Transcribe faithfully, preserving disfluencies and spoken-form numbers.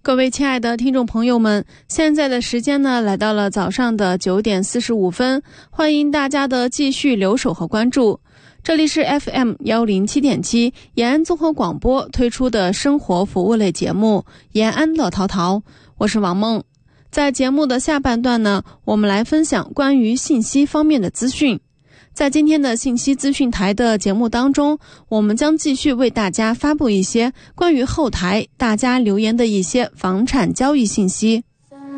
各位亲爱的听众朋友们，现在的时间呢来到了早上的九点四十五分，欢迎大家的继续留守和关注。这里是 F M 一零七点七 延安综合广播推出的生活服务类节目延安乐淘淘，我是王梦。在节目的下半段呢，我们来分享关于信息方面的资讯。在今天的信息资讯台的节目当中，我们将继续为大家发布一些关于后台大家留言的一些房产交易信息。